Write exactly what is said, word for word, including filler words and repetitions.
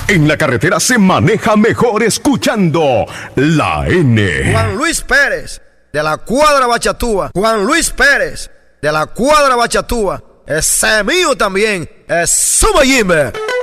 En la carretera se maneja mejor escuchando la N. Juan Luis Pérez, de la cuadra Bachatúa. Juan Luis Pérez, de la cuadra Bachatúa. Ese mío también. Es Suma Jimbe.